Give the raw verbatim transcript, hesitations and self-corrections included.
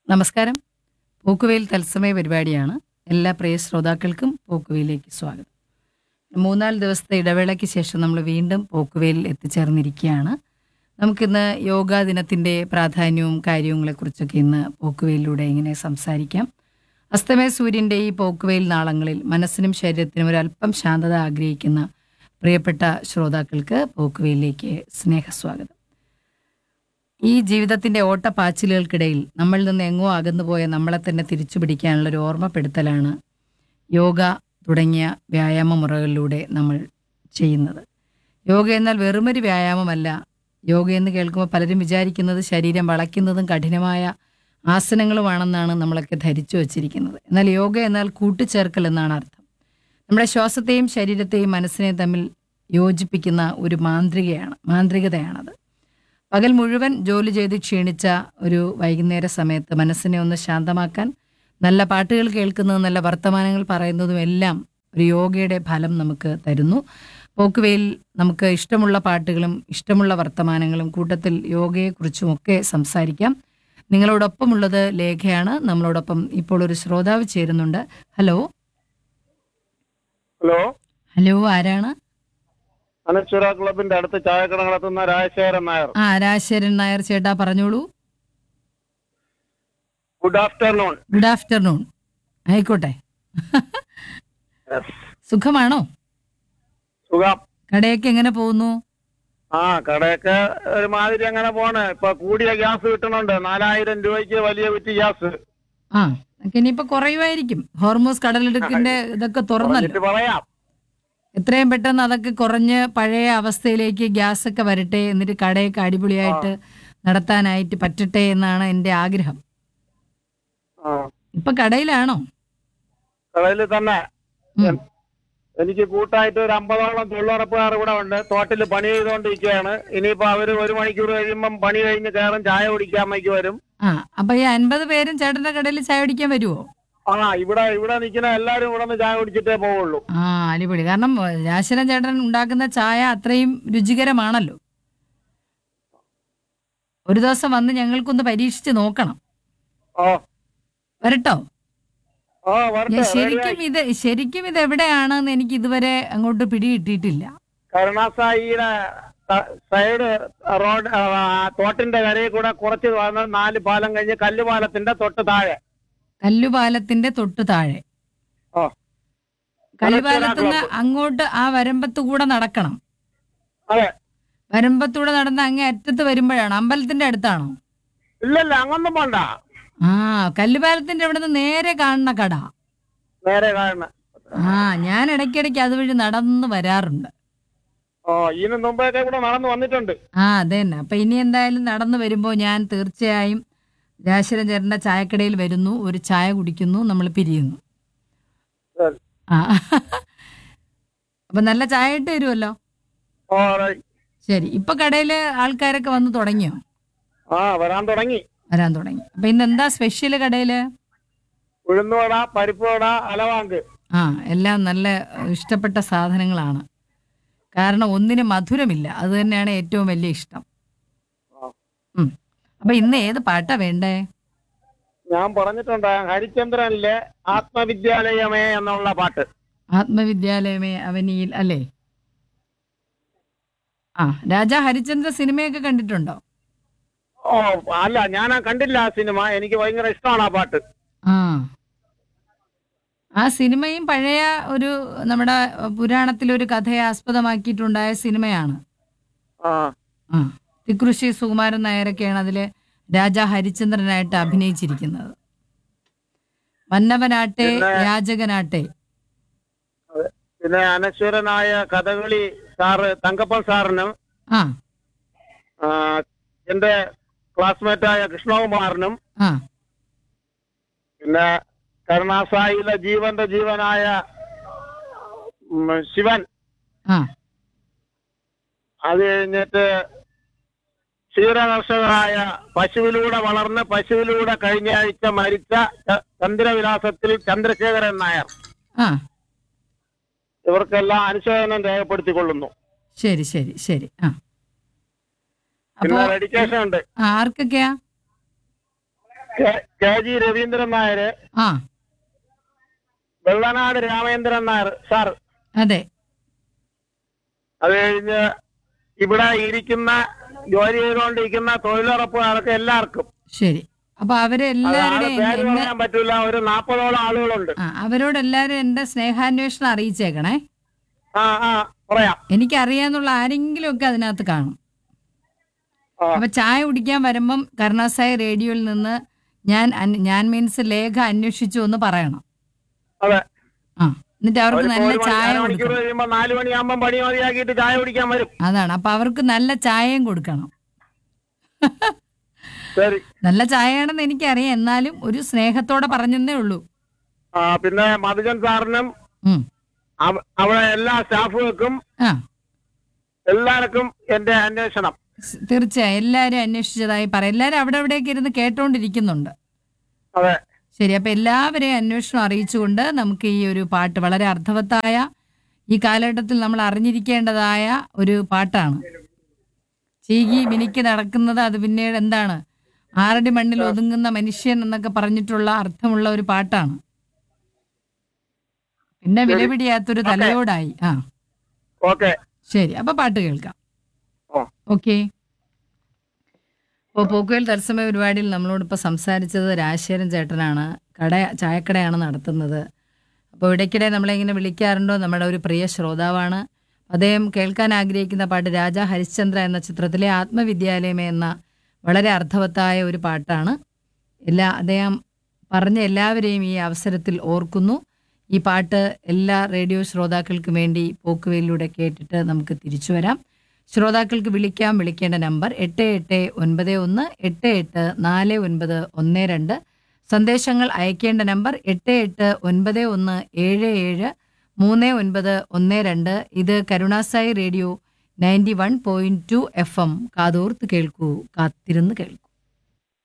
നമസ്കാരം. പോക്കുവെയിൽ തത്സമയ പരിപാടിയാണ്. എല്ലാ പ്രിയ ശ്രോതാക്കൾക്കും പോക്കുവെയിലേക്ക് സ്വാഗതം. മൂന്നാല് ദിവസത്തെ ഇടവേളയ്ക്ക് ശേഷം നമ്മൾ വീണ്ടും പോക്കുവെയിൽ എത്തിച്ചേർന്നിരിക്കുകയാണ്. നമുക്കിന്ന് യോഗാ ദിനത്തിൻ്റെ പ്രാധാന്യവും കാര്യങ്ങളെക്കുറിച്ചൊക്കെ ഇന്ന് പോക്കുവെയിലൂടെ ഇങ്ങനെ സംസാരിക്കാം. അസ്തമയ സൂര്യൻ്റെ ഈ പോക്കുവെയിൽ നാളങ്ങളിൽ മനസ്സിനും ശരീരത്തിനും ഒരല്പം ശാന്തത ആഗ്രഹിക്കുന്ന പ്രിയപ്പെട്ട ശ്രോതാക്കൾക്ക് പോക്കുവെയിലേക്ക് സ്നേഹസ്വാഗതം. ഈ ജീവിതത്തിൻ്റെ ഓട്ടപ്പാച്ചിലുകൾക്കിടയിൽ നമ്മളിൽ നിന്ന് എങ്ങോ അകന്നുപോയ നമ്മളെ തന്നെ തിരിച്ചു പിടിക്കാനുള്ളൊരു ഓർമ്മപ്പെടുത്തലാണ് യോഗ തുടങ്ങിയ വ്യായാമ മുറകളിലൂടെ നമ്മൾ ചെയ്യുന്നത്. യോഗ എന്നാൽ വെറുമൊരു വ്യായാമമല്ല. യോഗ എന്ന് കേൾക്കുമ്പോൾ പലരും വിചാരിക്കുന്നത് ശരീരം വളയ്ക്കുന്നതും കഠിനമായ ആസനങ്ങളുമാണെന്നാണ് നമ്മളൊക്കെ ധരിച്ചു വച്ചിരിക്കുന്നത്. എന്നാൽ യോഗ എന്നാൽ കൂട്ടിച്ചേർക്കൽ എന്നാണ് അർത്ഥം. നമ്മുടെ ശ്വാസത്തെയും ശരീരത്തെയും മനസ്സിനെയും തമ്മിൽ യോജിപ്പിക്കുന്ന ഒരു മാന്ത്രികയാണ് മാന്ത്രികതയാണത്. പകൽ മുഴുവൻ ജോലി ചെയ്ത് ക്ഷീണിച്ച ഒരു വൈകുന്നേര സമയത്ത് മനസ്സിനെ ഒന്ന് ശാന്തമാക്കാൻ നല്ല പാട്ടുകൾ കേൾക്കുന്നതും നല്ല വർത്തമാനങ്ങൾ പറയുന്നതും എല്ലാം ഒരു യോഗയുടെ ഫലം നമുക്ക് തരുന്നു. പോക്കുവെയിൽ നമുക്ക് ഇഷ്ടമുള്ള പാട്ടുകളും ഇഷ്ടമുള്ള വർത്തമാനങ്ങളും കൂട്ടത്തിൽ യോഗയെക്കുറിച്ചും ഒക്കെ സംസാരിക്കാം. നിങ്ങളോടൊപ്പമുള്ളത് ലേഖയാണ്. നമ്മളോടൊപ്പം ഇപ്പോൾ ഒരു ശ്രോതാവ് ചേരുന്നുണ്ട്. ഹലോ ഹലോ ഹലോ ആരാണ്? അനശ്വര ക്ലബിന്റെ അടുത്ത് ചായക്കട നടത്തുന്ന രാജശേഖരൻ നായർ. ആ രാജശേഖരൻ നായർ ചേട്ടാ, പറഞ്ഞോളൂ. Good afternoon. Good afternoon. ആയിക്കോട്ടെ. സുഖമാണോ? സുഖം. കടയൊക്കെ എങ്ങനെ പോകുന്നു? ആ കടയൊക്കെ ഒരുമാതിരി അങ്ങനെ പോണ്. ഇപ്പൊ കൂടിയ ഗ്യാസ് കിട്ടണുണ്ട്. നാലായിരം രൂപയ്ക്ക് വലിയ കുറ്റി ഗ്യാസ്. ആ ഇനിയിപ്പോ കുറയുമായിരിക്കും. ഹോർമോസ് കടലിടുക്കിന്റെ ഇതൊക്കെ തുറന്നല്ലോ. എന്നിട്ട് പറയാം. എത്രയും പെട്ടെന്ന് അതൊക്കെ കുറഞ്ഞ് പഴയ അവസ്ഥയിലേക്ക് ഗ്യാസ് ഒക്കെ വരട്ടെ, എന്നിട്ട് കടയൊക്കെ അടിപൊളിയായിട്ട് നടത്താനായിട്ട് പറ്റട്ടെ എന്നാണ് എൻ്റെ ആഗ്രഹം. ആ ഇപ്പൊ കടയിലാണോ? കടയിൽ തന്നെ. ഉം. എനിക്ക് കൂട്ടായിട്ട് ഒരു അമ്പതോളം തൊഴിലുറപ്പുകാർ ഇവിടെ ഉണ്ട്. തോട്ടിൽ പണി ചെയ്തുകൊണ്ടിരിക്കുകയാണ്. ഇനിയിപ്പോ അവര് ഒരു മണിക്കൂർ കഴിയുമ്പം പണി കഴിഞ്ഞ് കയറും, ചായ കുടിക്കാമേക്ക് വരും. ആ അപ്പൊ ഈ അൻപത് പേരും ചേട്ടന്റെ കടയിൽ ചായ കുടിക്കാൻ വരുമോ? ആ ഇവിടെ ഇവിടെ നിൽക്കുന്ന എല്ലാരും ഇവിടെ നിന്ന് ചായ കുടിച്ചിട്ടേ പോവുള്ളൂ. ആ അടിപൊളി. കാരണം രാശരൻ ചേട്ടൻ ഉണ്ടാക്കുന്ന ചായ അത്രയും രുചികരമാണല്ലോ. ഒരു ദിവസം വന്ന് ഞങ്ങൾക്കൊന്ന് പരീക്ഷിച്ച് നോക്കണം. ഓ വരട്ടോ? ഓ വരട്ടെ. ശരിക്കും ഇത് ശരിക്കും ഇത് എവിടെയാണെന്ന് എനിക്ക് ഇതുവരെ അങ്ങോട്ട് പിടികിട്ടിയിട്ടില്ല. കരുണാസായിയുടെ സൈഡ് റോഡ്, തോട്ടിന്റെ കരയിൽ കൂടെ കുറച്ച് വന്ന് നാല് പാലം കഴിഞ്ഞ് കല്ലുപാലത്തിന്റെ തൊട്ട് താഴെ. കല്ലുപാലത്തിന്റെ തൊട്ട് താഴെ. ഓ കല്ലുപാലത്തുനിന്ന് അങ്ങോട്ട് ആ വരമ്പത്ത് കൂടെ നടക്കണം. അതെ. വരമ്പത്തൂടെ നടന്ന് അങ്ങേ അറ്റത്ത് വരുമ്പോഴാണ്. അമ്പലത്തിന്റെ അടുത്താണോ? ഇല്ലല്ല, അങ്ങൊന്നും പോണ്ട. ആ കല്ലുപാലത്തിന്റെ അവിടെ നിന്ന് നേരെ കാണുന്ന കട. നേരെ കാണുന്ന. ആ ഞാൻ ഇടയ്ക്കിടയ്ക്ക് അതുവഴി നടന്ന് വരാറുണ്ട്. ഓ ഇതിന് മുമ്പൊക്കെ ഇവിടെ നടന്നു വന്നിട്ടുണ്ട്. ആ അതെ തന്നെ. അപ്പൊ ഇനി എന്തായാലും നടന്നു വരുമ്പോ ഞാൻ തീർച്ചയായും രാശരൻ ചേട്ടന്റെ ചായക്കടയിൽ വരുന്നു, ഒരു ചായ കുടിക്കുന്നു, നമ്മൾ പിരിയുന്നു. ശരി. ആ അപ്പൊ നല്ല ചായ ഇട്ട് തരുമല്ലോ. ഓ റൈറ്റ്. ശരി. ഇപ്പൊ കടയില് ആൾക്കാരൊക്കെ വന്ന് തുടങ്ങിയോ? ആ വരാൻ തുടങ്ങി. വരാൻ തുടങ്ങി. അപ്പൊ ഇന്ന് എന്താ സ്പെഷ്യല് കടയില്? ഉഴുന്നുവട, പരിപ്പുവട, അലവാങ്ക്. ആ എല്ലാം നല്ല ഇഷ്ടപ്പെട്ട സാധനങ്ങളാണ്. കാരണം ഒന്നിന് മധുരമില്ല. അത് തന്നെയാണ് ഏറ്റവും വലിയ ഇഷ്ടം. ഉം. അപ്പൊ ഇന്ന് ഏത് പാട്ടാ വേണ്ടേ? ഞാൻ പറഞ്ഞിട്ടുണ്ട്, ഹരിചന്ദ്രനിലെ ആത്മവിദ്യാലയമേ എന്നുള്ള പാട്ട്. ആത്മവിദ്യാലയമേ അവനിയിൽ അല്ലേ? ആ രാജാ ഹരിചന്ദ്ര സിനിമയൊക്കെ കണ്ടിട്ടുണ്ടോ? ഓ അല്ല, ഞാൻ കണ്ടില്ല ആ സിനിമ. എനിക്ക് ഭയങ്കര ഇഷ്ടമാണ് ആ പാട്ട്. ആ ആ സിനിമയും പഴയ ഒരു നമ്മുടെ പുരാണത്തിലൊരു കഥയെ ആസ്പദമാക്കിയിട്ടുണ്ടായ സിനിമയാണ്. ആ ആ തിക്കൃഷി സുകുമാരൻ നായരൊക്കെയാണ് അതില് രാജാ ഹരിചന്ദ്രനായിട്ട് അഭിനയിച്ചിരിക്കുന്നത്. മന്നവനാട്ടെ യാചകനാട്ടെ. പിന്നെ അനശ്വരനായ കഥകളി സാറ് തങ്കപ്പൻ സാറിനും ആ ആ, എന്റെ ക്ലാസ്മേറ്റായ കൃഷ്ണകുമാറിനും ആ പിന്നെ കരുണാസായിലെ ജീവന്റെ ജീവനായ ഉം, ശിവൻ. ആ അത് കഴിഞ്ഞിട്ട് ക്ഷീരകർഷകരായ പശുവിലൂടെ വളർന്ന് പശുവിലൂടെ കഴിഞ്ഞ ആഴ്ച മരിച്ച ച- ചന്ദ്രവിലാസത്തിൽ ചന്ദ്രശേഖരൻ നായർ. ആ ഇവർക്കെല്ലാം അനുശോചനം രേഖപ്പെടുത്തിക്കൊള്ളുന്നു. ശരി ശരി ശരി. ആ പിന്നെ അപ്പോ ഡെഡിക്കേഷൻ ഉണ്ട്. ആ, ആർക്കൊക്കെയാ? K- K G Raveendran Nair, ആ വെള്ളനാട് രാമേന്ദ്രൻ നായർ സാർ. അതെ. അത് കഴിഞ്ഞ് ഇവിടെ ഇരിക്കുന്ന ജോലി ചെയ്തുകൊണ്ടിരിക്കുന്ന തൊഴിലുറപ്പുകാർക്ക് എല്ലാവർക്കും. ശരി. അപ്പൊ അത് ആളെ അവരെല്ലാവരുടെയും പേര് എന്നെ പറയാൻ പറ്റൂല, ഒരു നാപ്പതോളം ആളുകളുണ്ട്. ആ അവരോടെല്ലാവരും എന്റെ സ്നേഹാന്വേഷണം അറിയിച്ചേക്കണേ. ആ ആ പറയാം. എനിക്കറിയാന്നുള്ള ആരെങ്കിലും ഒക്കെ അതിനകത്ത് കാണും. ആ, അപ്പൊ ചായ കുടിക്കാൻ വരുമ്പം കരുണാസായി റേഡിയോയിൽ നിന്ന് ഞാൻ അന്വ- ഞാൻ മീൻസ് ലേഖ അന്വേഷിച്ചു എന്ന് പറയണം. അതെ. ആ എന്നിട്ട് അവർക്ക് ഒരു നല്ല ഒരു മണി- ചായ അരമണിക്കൂർ കൊടുക്കണം. കഴിയുമ്പോ നാലു മണിയാകുമ്പോ പണി മതിയാക്കിയിട്ട് ചായ കുടിക്കാൻ വരും. അതാണ്. അപ്പൊ അവർക്ക് നല്ല ചായയും കൊടുക്കണം. ശരി. നല്ല ചായയാണെന്ന് എനിക്കറിയാം, എന്നാലും ഒരു സ്നേഹത്തോടെ പറഞ്ഞെന്നേ ഉള്ളൂ. ആ പിന്നെ മധുജൻ സാറിനും ഉം. അവ- അവിടെ എല്ലാ സ്റ്റാഫുകൾക്കും ആ എല്ലാവർക്കും എന്റെ അന്വേഷണം. സ് തീർച്ചയായും എല്ലാവരും അന്വേഷിച്ചതായി പറയാം. എല്ലാവരും അവിടെ എവിടെയൊക്കെ ഇരുന്ന് കേട്ടോണ്ടിരിക്കുന്നുണ്ട്. അതെ. ശരി. അപ്പൊ എല്ലാവരെയും അന്വേഷണം അറിയിച്ചുകൊണ്ട് നമുക്ക് ഈ ഒരു പാട്ട്, വളരെ അർത്ഥവത്തായ, ഈ കാലഘട്ടത്തിൽ നമ്മൾ അറിഞ്ഞിരിക്കേണ്ടതായ ഒരു പാട്ടാണ്. ചീകി മിനിക്ക് നടക്കുന്നത്, അത് പിന്നീട് എന്താണ്, ആറടി മണ്ണിൽ ഒതുങ്ങുന്ന മനുഷ്യൻ എന്നൊക്കെ പറഞ്ഞിട്ടുള്ള അർത്ഥമുള്ള ഒരു പാട്ടാണ്. പിന്നെ വിലപിടിയാത്തൊരു തലയോടായി. ആ ഓക്കെ. ശരി. അപ്പൊ പാട്ട് കേൾക്കാം. ഓ ഓക്കെ. ഇപ്പോൾ പോക്കുവെയിൽ തത്സമയ പരിപാടിയിൽ നമ്മളോടിപ്പോൾ സംസാരിച്ചത് രാജശേഖരൻ ചേട്ടനാണ്. കട ചായക്കടയാണ് നടത്തുന്നത്. അപ്പോൾ ഇടയ്ക്കിടെ നമ്മളിങ്ങനെ വിളിക്കാറുണ്ടോ, നമ്മുടെ ഒരു പ്രിയ ശ്രോതാവാണ്. അദ്ദേഹം കേൾക്കാൻ ആഗ്രഹിക്കുന്ന പാട്ട് രാജാ ഹരിശ്ചന്ദ്ര എന്ന ചിത്രത്തിലെ ആത്മവിദ്യാലയമേ എന്ന വളരെ അർത്ഥവത്തായ ഒരു പാട്ടാണ്. എല്ലാ അദ്ദേഹം പറഞ്ഞ എല്ലാവരെയും ഈ അവസരത്തിൽ ഓർക്കുന്നു. ഈ പാട്ട് എല്ലാ റേഡിയോ ശ്രോതാക്കൾക്കും വേണ്ടി പോക്കുവെയിലൂടെ കേട്ടിട്ട് നമുക്ക് തിരിച്ചു വരാം. ശ്രോതാക്കൾക്ക് വിളിക്കാം. വിളിക്കേണ്ട നമ്പർ എട്ട് എട്ട് ഒൻപത് ഒന്ന് എട്ട് എട്ട് നാല് ഒൻപത് ഒന്ന് രണ്ട്. സന്ദേശങ്ങൾ അയക്കേണ്ട നമ്പർ എട്ട് എട്ട് ഒൻപത് ഒന്ന് ഏഴ് ഏഴ് മൂന്ന് ഒൻപത് ഒന്ന് രണ്ട്. ഇത് Karunasai radio ninety one point two F M. കാതോർത്ത് കേൾക്കൂ, കാത്തിരുന്ന് കേൾക്കൂ.